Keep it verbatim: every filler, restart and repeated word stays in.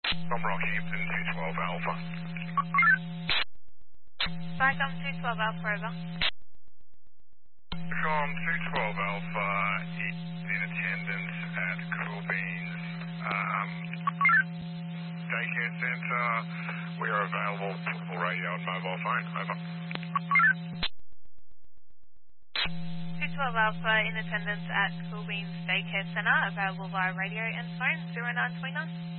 From Rockhampton, two twelve Alpha. Vicom two twelve Alpha, over. From two twelve Alpha, it's in attendance at Cool Beans um, Daycare Centre. We are available for radio and mobile phone. Over. two twelve Alpha in attendance at Cool Beans Daycare Centre, available via radio and phone, zero nine two nine.